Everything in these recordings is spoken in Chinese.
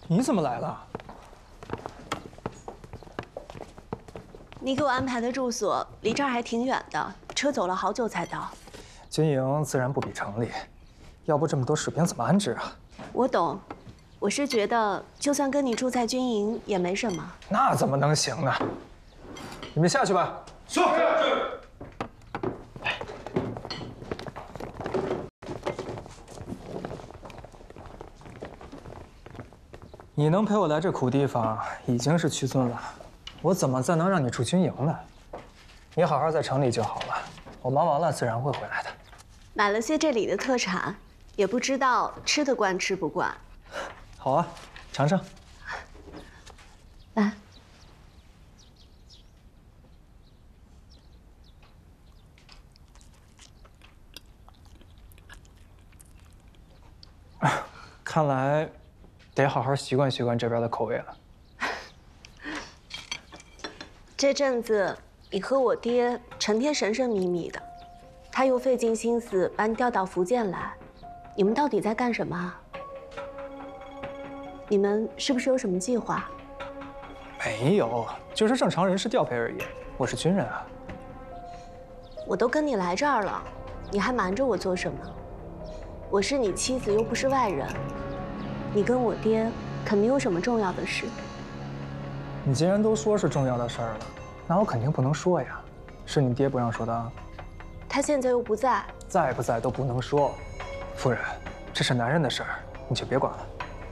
你怎么来了？ 你给我安排的住所离这儿还挺远的，车走了好久才到。 军营自然不比城里，要不这么多士兵怎么安置啊？ 我懂，我是觉得就算跟你住在军营也没什么。 那怎么能行呢？你们下去吧。是。你能陪我来这苦地方，已经是屈尊了。我怎么再能让你住军营呢？你好好在城里就好了，我忙完了自然会回来的。 买了些这里的特产，也不知道吃得惯吃不惯。 好啊，尝尝。 来。 看来得好好习惯习惯这边的口味了。 这阵子你和我爹成天神神秘秘的，他又费尽心思把你调到福建来，你们到底在干什么啊？你们是不是有什么计划？ 没有，就是正常人事调配而已。我是军人啊。 我都跟你来这儿了，你还瞒着我做什么？我是你妻子，又不是外人。你跟我爹肯定有什么重要的事。 你既然都说是重要的事儿了，那我肯定不能说呀。是你爹不让说的啊。 他现在又不在， 在不在都不能说。夫人，这是男人的事儿，你就别管了。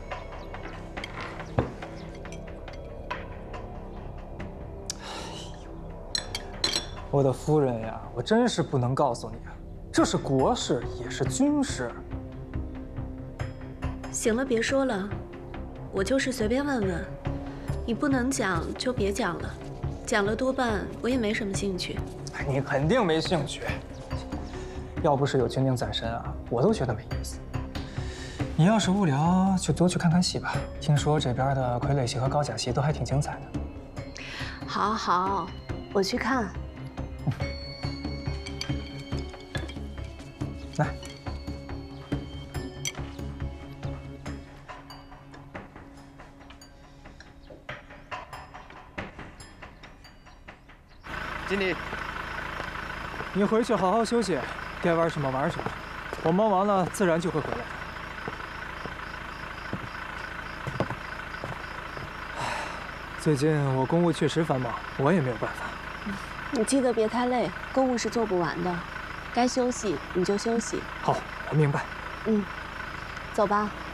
我的夫人呀，我真是不能告诉你啊，这是国事，也是军事。 行了，别说了，我就是随便问问，你不能讲就别讲了，讲了多半我也没什么兴趣。 你肯定没兴趣，要不是有军令在身啊，我都觉得没意思。你要是无聊，就多去看看戏吧，听说这边的傀儡戏和高甲戏都还挺精彩的。 好，好，我去看。 来。 经理， 你回去好好休息，该玩什么玩什么。我忙完了自然就会回来的。最近我公务确实繁忙，我也没有办法。 你记得别太累，公务是做不完的，该休息你就休息。 好，我明白。 走吧。